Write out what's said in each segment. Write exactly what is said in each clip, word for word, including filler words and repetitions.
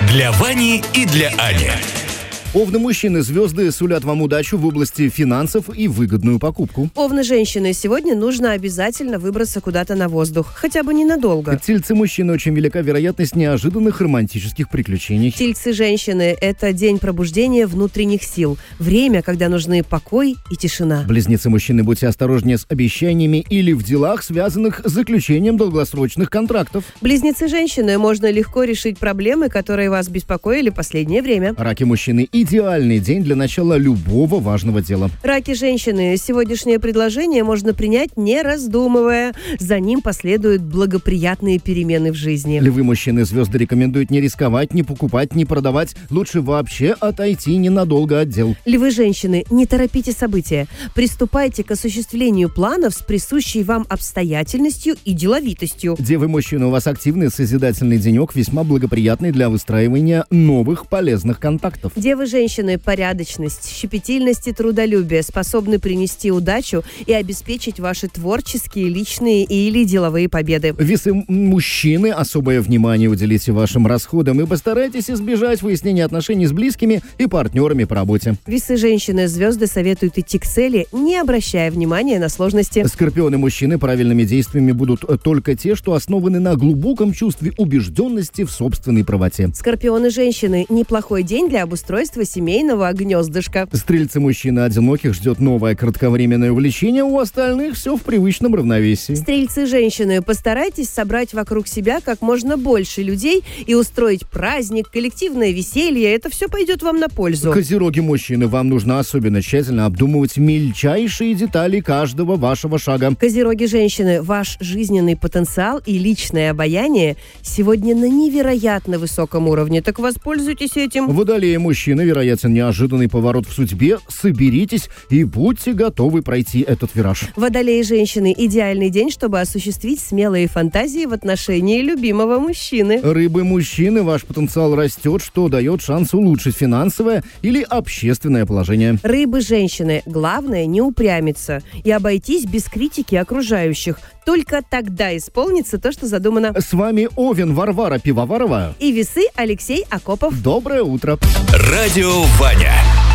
Для Вани и для Ани. Овны мужчины, звезды сулят вам удачу в области финансов и выгодную покупку. Овны женщины, сегодня нужно обязательно выбраться куда-то на воздух, хотя бы ненадолго. Тельцы мужчины, очень велика вероятность неожиданных романтических приключений. Тельцы женщины – это день пробуждения внутренних сил, время, когда нужны покой и тишина. Близнецы мужчины, будьте осторожнее с обещаниями или в делах, связанных с заключением долгосрочных контрактов. Близнецы женщины, можно легко решить проблемы, которые вас беспокоили последнее время. Раки мужчины, идеальный день для начала любого важного дела. Раки женщины, сегодняшнее предложение можно принять, не раздумывая. За ним последуют благоприятные перемены в жизни. Львы мужчины, звезды рекомендуют не рисковать, не покупать, не продавать. Лучше вообще отойти ненадолго от дел. Львы женщины, не торопите события. Приступайте к осуществлению планов с присущей вам обстоятельностью и деловитостью. Девы мужчины, у вас активный созидательный денек, весьма благоприятный для выстраивания новых полезных контактов. Девы женщины, порядочность, щепетильность и трудолюбие способны принести удачу и обеспечить ваши творческие, личные или деловые победы. Весы мужчины, особое внимание уделите вашим расходам и постарайтесь избежать выяснения отношений с близкими и партнерами по работе. Весы женщины, звезды советуют идти к цели, не обращая внимания на сложности. Скорпионы мужчины, правильными действиями будут только те, что основаны на глубоком чувстве убежденности в собственной правоте. Скорпионы женщины, неплохой день для обустройства семейного гнездышка. Стрельцы мужчины, одиноких ждет новое кратковременное увлечение, у остальных все в привычном равновесии. Стрельцы женщины, постарайтесь собрать вокруг себя как можно больше людей и устроить праздник, коллективное веселье. Это все пойдет вам на пользу. Козероги мужчины, вам нужно особенно тщательно обдумывать мельчайшие детали каждого вашего шага. Козероги женщины, ваш жизненный потенциал и личное обаяние сегодня на невероятно высоком уровне, так воспользуйтесь этим. Водолеи мужчины, вероятен неожиданный поворот в судьбе. Соберитесь и будьте готовы пройти этот вираж. Водолеи женщины, идеальный день, чтобы осуществить смелые фантазии в отношении любимого мужчины. Рыбы мужчины, ваш потенциал растет, что дает шанс улучшить финансовое или общественное положение. Рыбы женщины, главное не упрямиться и обойтись без критики окружающих. Только тогда исполнится то, что задумано. С вами Овен Варвара Пивоварова и Весы Алексей Акопов. Доброе утро. Радио Ваня.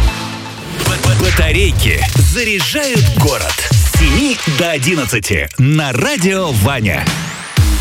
Батарейки заряжают город. С семи до одиннадцати на Радио Ваня.